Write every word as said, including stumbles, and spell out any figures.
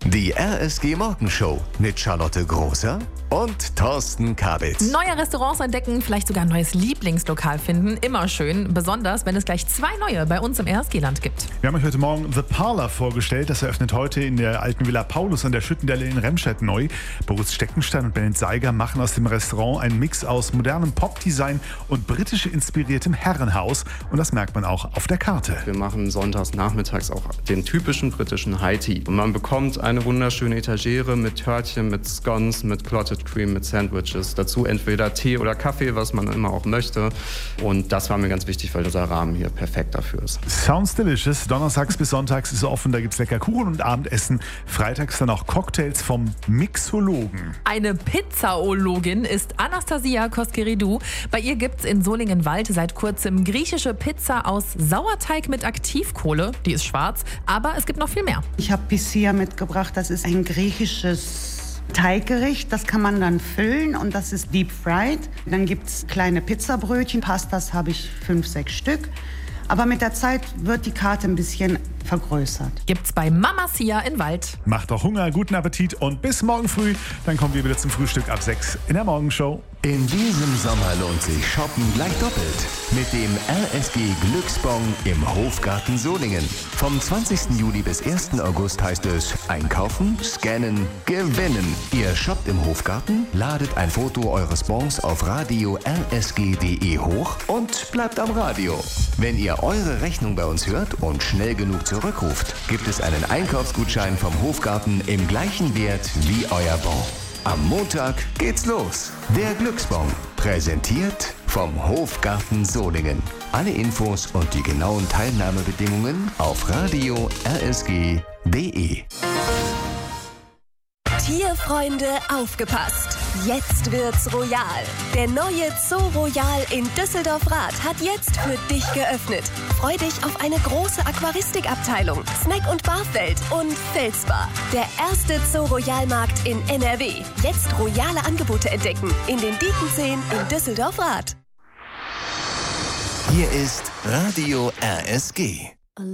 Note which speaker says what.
Speaker 1: Die R S G Morgenshow mit Charlotte Großer und Thorsten Kabitz.
Speaker 2: Neue Restaurants entdecken, vielleicht sogar ein neues Lieblingslokal finden. Immer schön, besonders wenn es gleich zwei neue bei uns im R S G-Land gibt.
Speaker 3: Wir haben euch heute Morgen The Parlour vorgestellt. Das eröffnet heute in der alten Villa Paulus an der Schüttendelle in Remscheid neu. Boris Steckenstein und Bennett Seiger machen aus dem Restaurant einen Mix aus modernem Pop-Design und britisch inspiriertem Herrenhaus. Und das merkt man auch auf der Karte.
Speaker 4: Wir machen sonntags nachmittags auch den typischen britischen High Tea. Und man bekommt eine wunderschöne Etagere mit Törtchen, mit Scones, mit Clotted Cream, mit Sandwiches. Dazu entweder Tee oder Kaffee, was man immer auch möchte. Und das war mir ganz wichtig, weil dieser Rahmen hier perfekt dafür ist.
Speaker 3: Sounds delicious. Donnerstags bis sonntags ist offen. Da gibt es lecker Kuchen und Abendessen. Freitags dann auch Cocktails vom Mixologen.
Speaker 2: Eine Pizzaologin ist Anastasia Koskeridou. Bei ihr gibt es in Solingen-Wald seit kurzem griechische Pizza aus Sauerteig mit Aktivkohle. Die ist schwarz, aber es gibt noch viel mehr.
Speaker 5: Ich habe Pissia mitgebracht. Das ist ein griechisches Teiggericht. Das kann man dann füllen und das ist deep fried. Dann gibt es kleine Pizzabrötchen. Pastas habe ich fünf, sechs Stück. Aber mit der Zeit wird die Karte ein bisschen vergrößert.
Speaker 2: Gibt's bei Mama Sia in Wald.
Speaker 3: Macht auch Hunger, guten Appetit und bis morgen früh. Dann kommen wir wieder zum Frühstück ab sechs in der Morgenshow.
Speaker 1: In diesem Sommer lohnt sich Shoppen gleich doppelt mit dem R S G Glücksbon im Hofgarten Solingen. Vom zwanzigsten Juli bis ersten August heißt es einkaufen, scannen, gewinnen. Ihr shoppt im Hofgarten, ladet ein Foto eures Bons auf radio r s g punkt d e hoch und bleibt am Radio. Wenn ihr eure Rechnung bei uns hört und schnell genug zurückruft, gibt es einen Einkaufsgutschein vom Hofgarten im gleichen Wert wie euer Bon. Am Montag geht's los. Der Glücksbon, präsentiert vom Hofgarten Solingen. Alle Infos und die genauen Teilnahmebedingungen auf radio r s g punkt d e.
Speaker 6: Tierfreunde, aufgepasst! Jetzt wird's royal. Der neue Zoo Royal in Düsseldorf-Rath hat jetzt für dich geöffnet. Freu dich auf eine große Aquaristikabteilung, Snack- und Barfeld und Felsbar. Der erste Zoo Royal-Markt in N R W. Jetzt royale Angebote entdecken in den Diekenzehen in Düsseldorf-Rath.
Speaker 1: Hier ist Radio R S G.